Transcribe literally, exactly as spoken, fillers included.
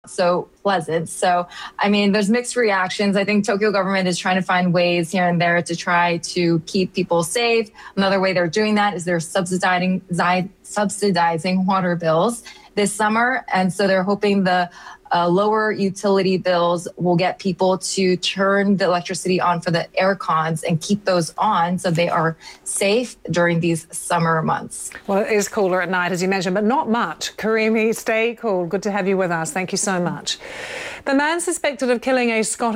so pleasant. So, I mean, there's mixed reactions. I think Tokyo government is trying to find ways here and there to try to keep people safe. Another way they're doing that is they're subsidizing subsidizing water bills this summer, and so they're hoping the uh, lower utility bills will get people to turn the electricity on for the air cons and keep those on so they are safe during these summer months. Well, it is cooler at night, as you mentioned, but not much. Karimi, stay cool. Good to have you with us. Thank you so much. The man suspected of killing a Scottish